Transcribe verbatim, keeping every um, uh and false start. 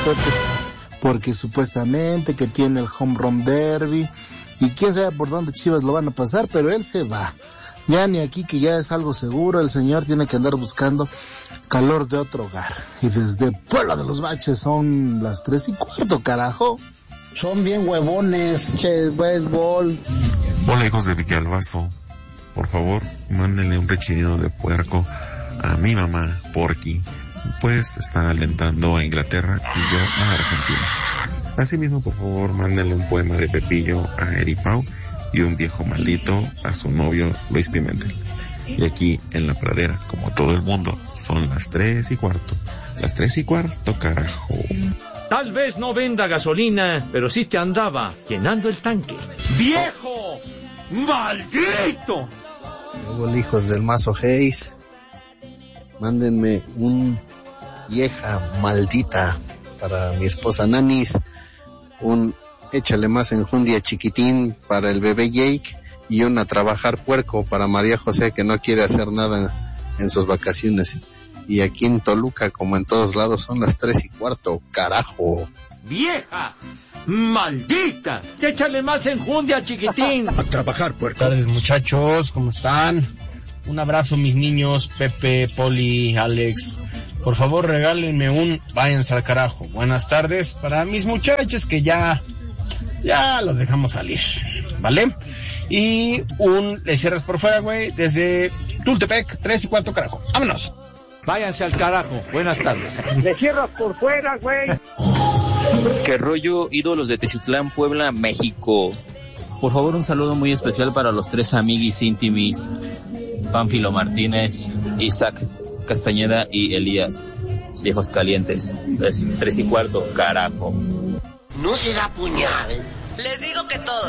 Pepe, porque supuestamente que tiene el home run derby, y quién sabe por dónde Chivas lo van a pasar, pero él se va. Ya ni aquí, que ya es algo seguro, el señor tiene que andar buscando calor de otro hogar. Y desde Puebla de los Baches son las tres y cuarto, carajo. Son bien huevones, che, béisbol. Hola, hijos de Villalbazo. Por favor, mándenle un rechinido de puerco a mi mamá, Porky, pues está alentando a Inglaterra y yo a Argentina. Asimismo, por favor, mándenle un poema de Pepillo a Eri Pau y un viejo maldito a su novio Luis Pimentel. Y aquí en la pradera, como todo el mundo, son las tres y cuarto. Las tres y cuarto, carajo. Tal vez no venda gasolina, pero sí te andaba llenando el tanque. ¡Viejo! ¡Maldito! Luego, hijos del Mazo Hayes, mándenme un vieja maldita para mi esposa Nanis, un échale más enjundia chiquitín para el bebé Jake, y un a trabajar puerco para María José, que no quiere hacer nada en sus vacaciones. Y aquí en Toluca, como en todos lados, son las tres y cuarto, carajo. ¡Vieja! ¡Maldita! ¡Échale más enjundia, chiquitín! A trabajar, puerco. Buenas tardes, muchachos, ¿cómo están? Un abrazo, mis niños, Pepe, Poli, Alex. Por favor, regálenme un váyanse al carajo. Buenas tardes para mis muchachos que ya, ya los dejamos salir, ¿vale? Y un le cierras por fuera, güey, desde Tultepec, tres y cuatro, carajo. ¡Vámonos! Váyanse al carajo. Buenas tardes. Le cierras por fuera, güey. Qué rollo, ídolos de Teciutlán, Puebla, México. Por favor, un saludo muy especial para los tres amiguis íntimis, Pánfilo Martínez, Isaac Castañeda y Elías, viejos calientes. Tres, tres y cuarto, carajo. No será puñal. Les digo que todos.